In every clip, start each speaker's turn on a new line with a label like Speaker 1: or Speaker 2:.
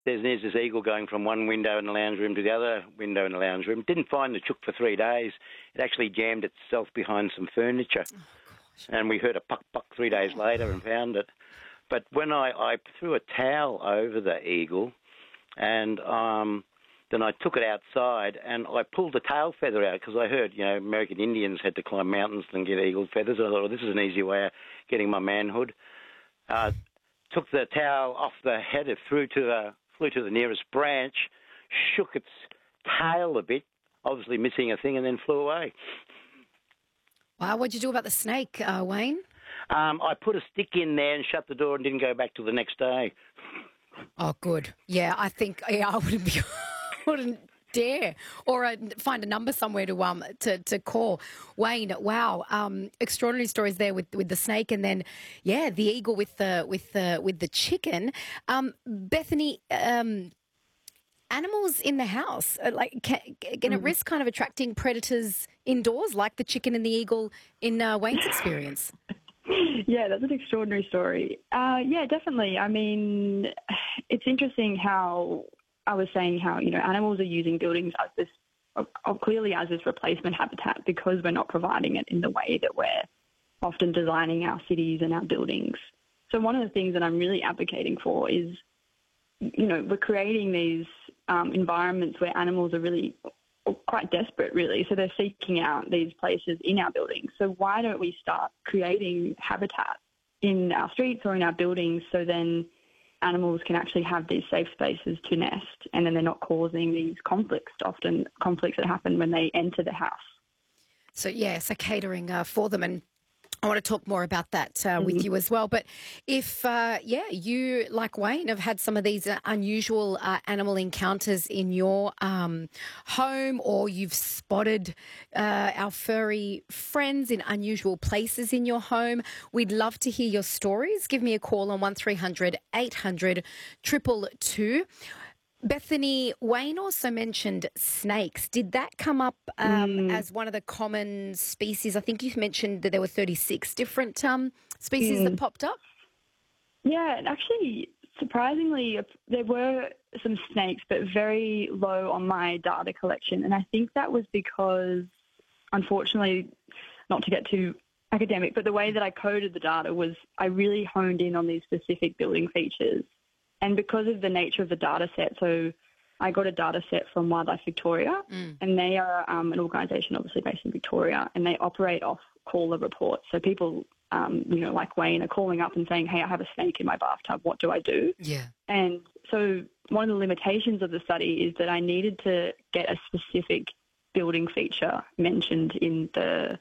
Speaker 1: there's this eagle going from one window in the lounge room to the other window in the lounge room. Didn't find the chook for 3 days. It actually jammed itself behind some furniture. Oh, gosh. And we heard a puck 3 days later and found it. But when I threw a towel over the eagle and then I took it outside and I pulled the tail feather out because I heard, American Indians had to climb mountains and get eagle feathers. I thought, this is an easy way of getting my manhood. Took the towel off the head, it flew to the nearest branch, shook its tail a bit, obviously missing a thing, and then flew away.
Speaker 2: Wow, what'd you do about the snake, Wayne?
Speaker 1: I put a stick in there and shut the door and didn't go back till the next day.
Speaker 2: Oh, good. Yeah, I think I wouldn't dare, or find a number somewhere to call. Wayne, wow, extraordinary stories there with the snake, and then the eagle with the chicken. Bethany, animals in the house can it risk kind of attracting predators indoors, like the chicken and the eagle in Wayne's experience?
Speaker 3: Yeah, that's an extraordinary story. Yeah, definitely. I mean, it's interesting how I was saying how, animals are using buildings as this, clearly as this replacement habitat because we're not providing it in the way that we're often designing our cities and our buildings. So one of the things that I'm really advocating for is, we're creating these environments where animals are really quite desperate, really. So they're seeking out these places in our buildings. So why don't we start creating habitat in our streets or in our buildings so then animals can actually have these safe spaces to nest, and then they're not causing these conflicts that happen when they enter the house. So
Speaker 2: catering for them, and I want to talk more about that with you as well. But if, you, like Wayne, have had some of these unusual animal encounters in your home, or you've spotted our furry friends in unusual places in your home, we'd love to hear your stories. Give me a call on 1300 800 222. Bethany, Wayne also mentioned snakes. Did that come up as one of the common species? I think you mentioned that there were 36 different species that popped up.
Speaker 3: Yeah, actually, surprisingly, there were some snakes, but very low on my data collection. And I think that was because, unfortunately, not to get too academic, but the way that I coded the data was I really honed in on these specific building features. And because of the nature of the data set, so I got a data set from Wildlife Victoria, and they are an organisation obviously based in Victoria, and they operate off caller reports. So people, like Wayne, are calling up and saying, hey, I have a snake in my bathtub, what do I do?
Speaker 2: Yeah.
Speaker 3: And so one of the limitations of the study is that I needed to get a specific building feature mentioned in the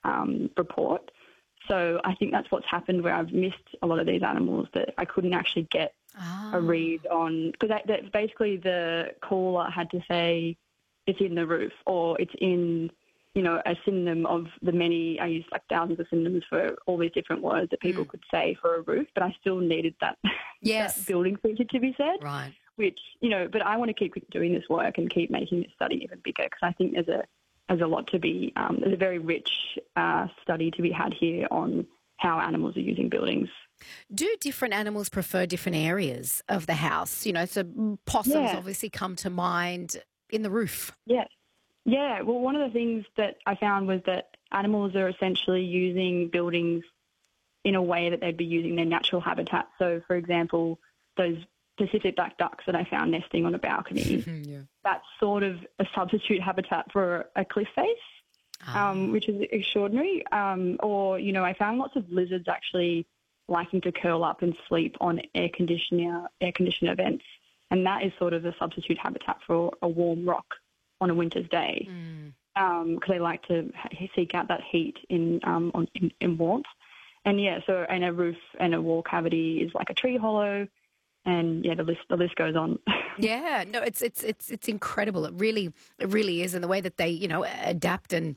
Speaker 3: report. So I think that's what's happened where I've missed a lot of these animals that I couldn't actually get a read on. Because basically the caller had to say it's in the roof or it's in, a synonym of the many. I used like thousands of synonyms for all these different words that people could say for a roof, but I still needed that, that building feature to be said.
Speaker 2: Right.
Speaker 3: Which, but I want to keep doing this work and keep making this study even bigger because I think there's a lot to be, there's a very rich study to be had here on how animals are using buildings.
Speaker 2: Do different animals prefer different areas of the house? So possums obviously come to mind in the roof.
Speaker 3: Yeah. Yeah. Well, one of the things that I found was that animals are essentially using buildings in a way that they'd be using their natural habitat. So, for example, those Pacific black ducks that I found nesting on a balcony, that's sort of a substitute habitat for a cliff face, which is extraordinary. Or, I found lots of lizards actually liking to curl up and sleep on air conditioner vents. And that is sort of a substitute habitat for a warm rock on a winter's day because they like to seek out that heat in warmth. And, so and a roof and a wall cavity is like a tree hollow. And the list goes on.
Speaker 2: Yeah, no, it's incredible. It really is, and the way that they adapt and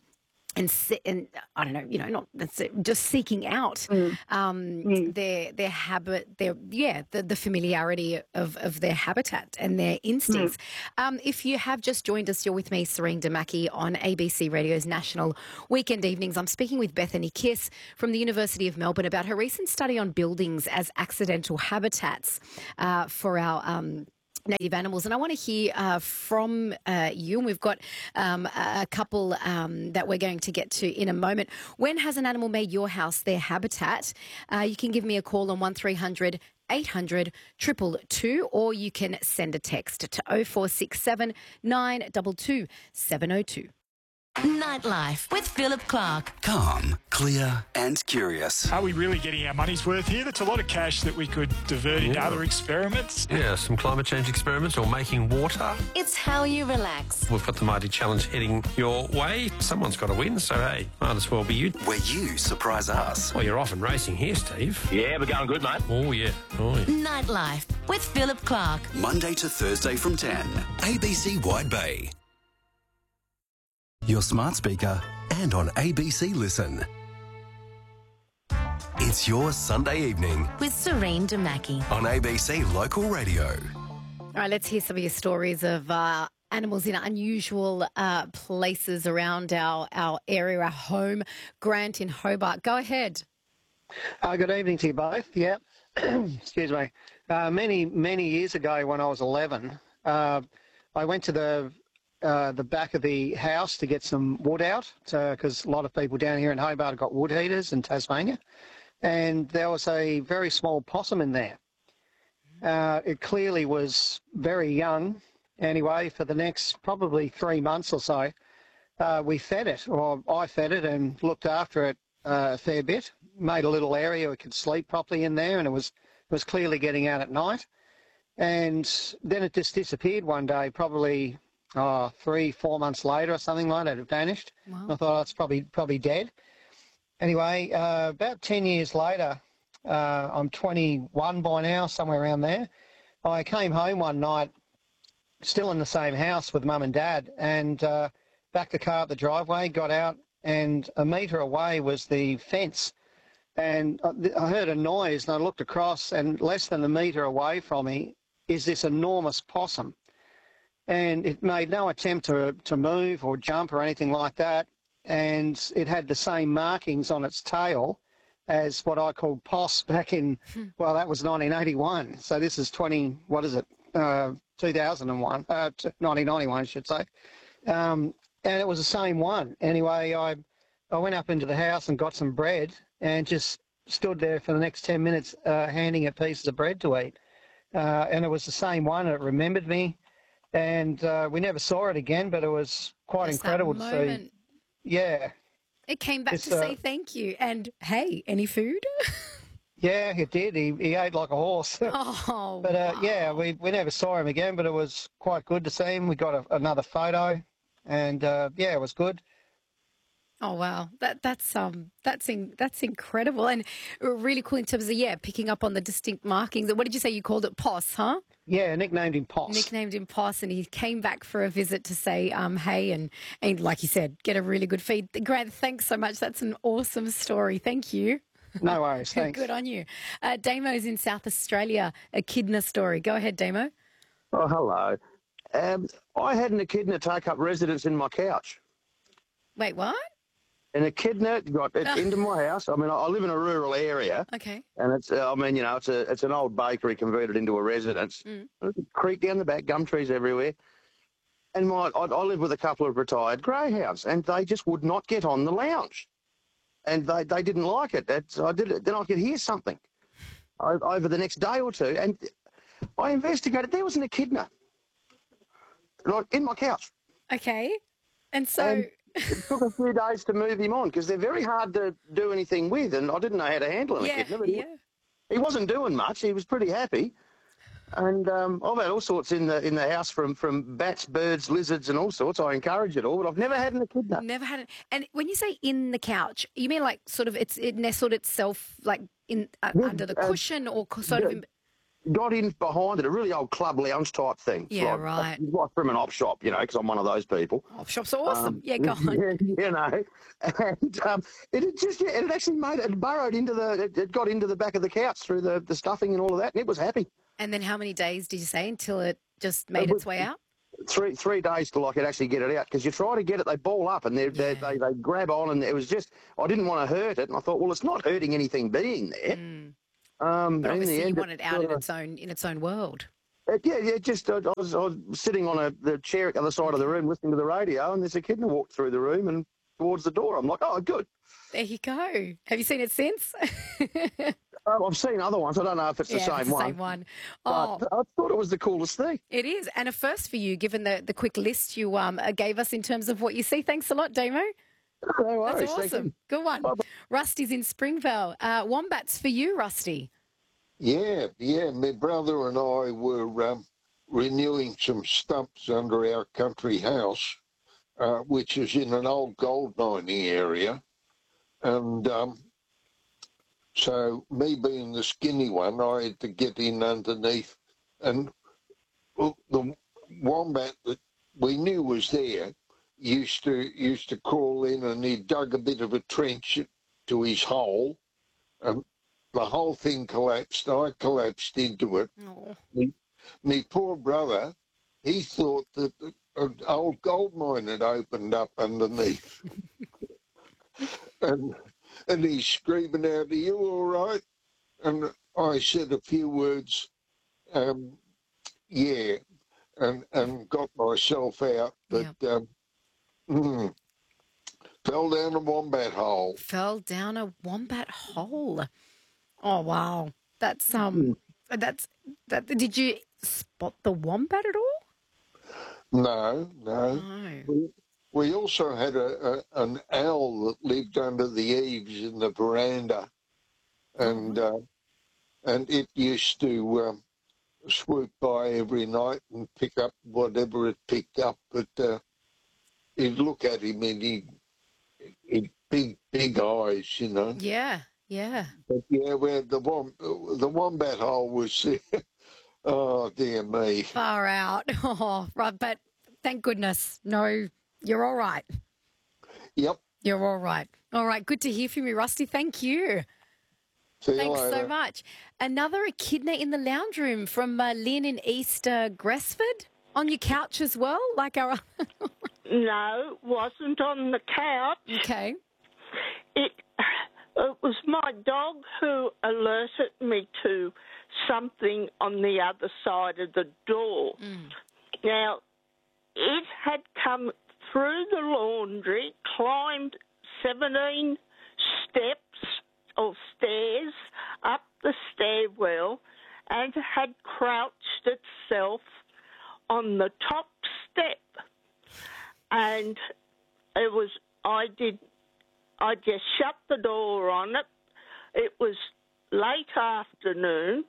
Speaker 2: I don't know, not that's just seeking out their habit, the familiarity of their habitat and their instincts. If you have just joined us, you're with me, Serene Damaki, on ABC Radio's National Weekend Evenings. I'm speaking with Bethany Kiss from the University of Melbourne about her recent study on buildings as accidental habitats for our native animals. And I want to hear from you. And we've got a couple that we're going to get to in a moment. When has an animal made your house their habitat? You can give me a call on 1300 800 222, or you can send a text to 0467 922 702.
Speaker 4: Nightlife with Philip Clark.
Speaker 5: Calm, clear and curious.
Speaker 6: Are we really getting our money's worth here? That's a lot of cash that we could divert into other experiments.
Speaker 7: Yeah, some climate change experiments or making water.
Speaker 4: It's how you relax.
Speaker 7: We've got the Mighty Challenge heading your way. Someone's got to win, so hey, might as well be you.
Speaker 5: Where you surprise us.
Speaker 7: Well, you're off and racing here, Steve.
Speaker 8: Yeah, we're going good, mate.
Speaker 7: Oh, yeah. Oh, yeah.
Speaker 4: Nightlife with Philip Clark.
Speaker 5: Monday to Thursday from 10. ABC Wide Bay. Your smart speaker and on ABC Listen. It's your Sunday evening
Speaker 4: With Serene Damaki.
Speaker 5: on ABC Local Radio.
Speaker 2: All right, let's hear some of your stories of animals in unusual places around our area, our home. Grant in Hobart, go ahead.
Speaker 9: Good evening to you both. Yeah, excuse me. Many years ago, when I was 11, I went to the back of the house to get some wood out, because a lot of people down here in Hobart have got wood heaters in Tasmania, and there was a very small possum in there. It clearly was very young. Anyway, for the next probably 3 months or so, we fed it, or I fed it and looked after it a fair bit. Made a little area it could sleep properly in there, and it was clearly getting out at night. And then it just disappeared one day, probably 3-4 months later or something like that. It vanished.
Speaker 2: Wow.
Speaker 9: I thought, it's probably dead. Anyway, about 10 years later, I'm 21 by now, somewhere around there. I came home one night, still in the same house with Mum and Dad, and backed the car up the driveway, got out, and a metre away was the fence. And I heard a noise, and I looked across, and less than a metre away from me is this enormous possum. And it made no attempt to move or jump or anything like that. And it had the same markings on its tail as what I called POS back in, well, that was 1981. So this is 2001, 1991, I should say. And it was the same one. Anyway, I went up into the house and got some bread and just stood there for the next 10 minutes handing it pieces of bread to eat. And it was the same one. It remembered me. And we never saw it again, but it was quite incredible to see. Yeah.
Speaker 2: It came back to say thank you. And, hey, any food?
Speaker 9: Yeah, it did. He ate like a horse.
Speaker 2: Oh,
Speaker 9: But,
Speaker 2: wow.
Speaker 9: yeah, we never saw him again, but it was quite good to see him. We got another photo, and, yeah, it was good.
Speaker 2: Oh wow, that's incredible and really cool in terms of picking up on the distinct markings. What did you say you called it? POS, huh?
Speaker 9: Yeah, nicknamed him POS.
Speaker 2: Nicknamed him POS, and he came back for a visit to say hey, and like you said, get a really good feed. Grant, thanks so much. That's an awesome story. Thank you.
Speaker 9: No worries, thanks.
Speaker 2: Good on you. Damo's in South Australia. Echidna story. Go ahead, Damo.
Speaker 8: Oh, hello. I had an echidna take up residence in my couch.
Speaker 2: Wait, what?
Speaker 8: An echidna got into my house. I mean, I live in a rural area.
Speaker 2: Okay.
Speaker 8: And it's an old bakery converted into a residence. There's a creek down the back, gum trees everywhere. And I live with a couple of retired greyhounds, and they just would not get on the lounge. And they didn't like it. Then I could hear something over the next day or two. And I investigated. There was an echidna in my couch.
Speaker 2: Okay. And so...
Speaker 8: It took a few days to move him on because they're very hard to do anything with, and I didn't know how to handle an echidna. But he wasn't doing much. He was pretty happy. And I've had all sorts in the house from bats, birds, lizards, and all sorts. I encourage it all, but I've never had an echidna.
Speaker 2: Never had it. And when you say in the couch, you mean like sort of it nestled itself like in under the cushion or sort of...
Speaker 8: Got in behind it, a really old club lounge type thing.
Speaker 2: Yeah, right.
Speaker 8: Like from an op shop, because I'm one of those people.
Speaker 2: Op shops are awesome. Go on.
Speaker 8: And it actually burrowed it got into the back of the couch through the stuffing and all of that, and it was happy.
Speaker 2: And then how many days did you say until it just made its way out?
Speaker 8: Three days till I could actually get it out, because you try to get it, they ball up and they grab on, and it was just, I didn't want to hurt it, and I thought, well, it's not hurting anything being there.
Speaker 2: But obviously
Speaker 8: in the end,
Speaker 2: you want it out in its own world.
Speaker 8: Just I was sitting on the chair at the other side of the room listening to the radio, and there's a echidna walked through the room and towards the door. I'm like, oh, good.
Speaker 2: There you go. Have you seen it since?
Speaker 8: I've seen other ones. I don't know if it's the same one.
Speaker 2: Same one. Oh,
Speaker 8: But I thought it was the coolest thing.
Speaker 2: it is. And a first for you, given the quick list you gave us in terms of what you see. Thanks a lot, Damo.
Speaker 8: No worries.
Speaker 2: That's
Speaker 8: Thank
Speaker 2: awesome.
Speaker 8: you.
Speaker 2: Good one.
Speaker 8: Bye-bye.
Speaker 2: Rusty's in Springvale. Wombats for you, Rusty.
Speaker 10: Yeah. My brother and I were renewing some stumps under our country house, which is in an old gold mining area. And so me being the skinny one, I had to get in underneath. And the wombat that we knew was there used to crawl in, and he dug a bit of a trench to his hole. And the whole thing collapsed. I collapsed into it.
Speaker 2: Oh.
Speaker 10: Me poor brother, he thought that an old gold mine had opened up underneath. and he's screaming out, "Are you all right?" And I said a few words, yeah, and got myself out. But fell down a wombat hole.
Speaker 2: Fell down a wombat hole. Oh, wow. That's that. Did you spot the wombat at all?
Speaker 10: No.
Speaker 2: No.
Speaker 10: We also had an owl that lived under the eaves in the veranda, and it used to swoop by every night and pick up whatever it picked up. But you'd look at him and he'd big eyes, you know.
Speaker 2: Yeah.
Speaker 10: But yeah, where the wombat hole was there. Oh dear me.
Speaker 2: Far out. Oh, right. But thank goodness, no. You're all right.
Speaker 10: Yep.
Speaker 2: You're all right. All right. Good to hear from you, Rusty. Thank you.
Speaker 10: See you
Speaker 2: Thanks
Speaker 10: later.
Speaker 2: so much. Another echidna in the lounge room from Lynn in East Gresford. On your couch as well, like our...
Speaker 11: No, wasn't on the couch.
Speaker 2: Okay.
Speaker 11: It was my dog who alerted me to something on the other side of the door. Now, it had come through the laundry, climbed 17 steps or stairs up the stairwell, and had crouched itself on the top step. And it was, I just shut the door on it. It was late afternoon.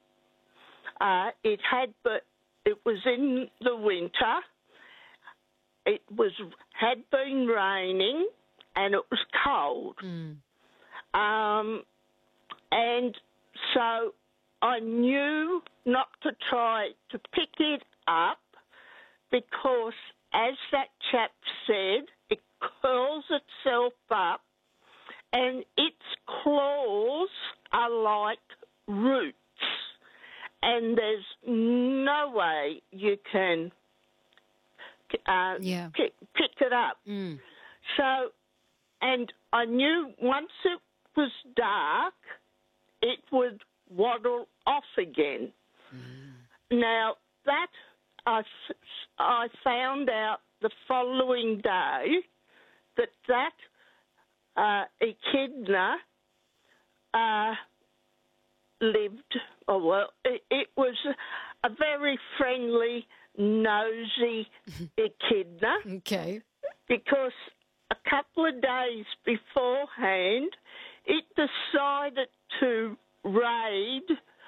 Speaker 11: It was in the winter. It had been raining, and it was cold. And so I knew not to try to pick it up, because, as that chap said, it curls itself up, and its claws are like roots, and there's no way you can pick it up. So, and I knew once it was dark, it would waddle off again. Now, that I found out the following day that echidna lived, it was a very friendly, nosy echidna.
Speaker 2: Okay.
Speaker 11: Because a couple of days beforehand, it decided to raid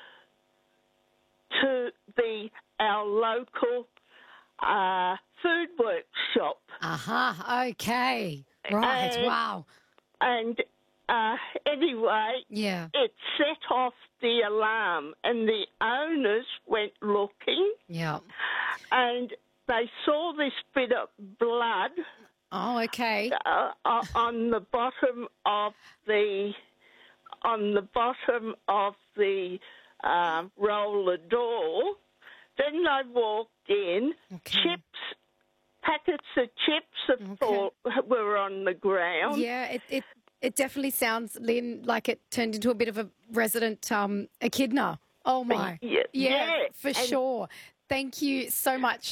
Speaker 11: to our local food workshop.
Speaker 2: Aha, okay. Right, wow.
Speaker 11: And anyway, it set off the alarm, and the owners went looking.
Speaker 2: Yeah.
Speaker 11: And they saw this bit of blood.
Speaker 2: Oh, okay.
Speaker 11: On the bottom of the roller door. Then they walked in. Packets of chips were on the ground.
Speaker 2: Yeah, it definitely sounds, Lynn, like it turned into a bit of a resident echidna. Oh, my.
Speaker 11: Yeah,
Speaker 2: for sure. Thank you so much